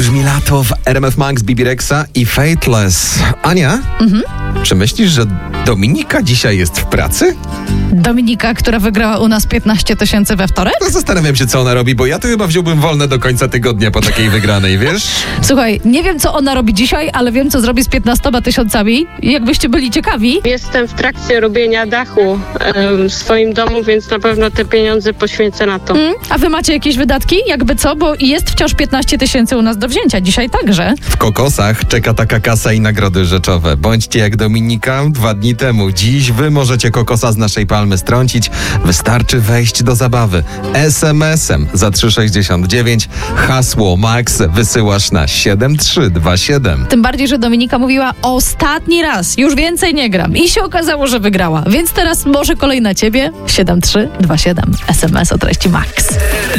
Brzmi lato w RMF Max, Bibi Rexa i Fateless. Ania, czy myślisz, że Dominika dzisiaj jest w pracy? Dominika, która wygrała u nas 15 000 we wtorek? No zastanawiam się, co ona robi, bo ja to chyba wziąłbym wolne do końca tygodnia po takiej wygranej, wiesz? Słuchaj, nie wiem, co ona robi dzisiaj, ale wiem, co zrobi z 15 000. Jakbyście byli ciekawi. Jestem w trakcie robienia dachu w swoim domu, więc na pewno te pieniądze poświęcę na to. A wy macie jakieś wydatki? Jakby co? Bo jest wciąż 15 000 u nas do wzięcia. Dzisiaj także. W kokosach czeka taka kasa i nagrody rzeczowe. Bądźcie jak Dominika 2 dni temu. Dziś wy możecie kokosa z naszej palmy strącić. Wystarczy wejść do zabawy. SMS-em za 3,69. Hasło Max wysyłasz na 7327. Tym bardziej, że Dominika mówiła ostatni raz. Już więcej nie gram. I się okazało, że wygrała. Więc teraz może kolej na ciebie. 7327. SMS o treści Max.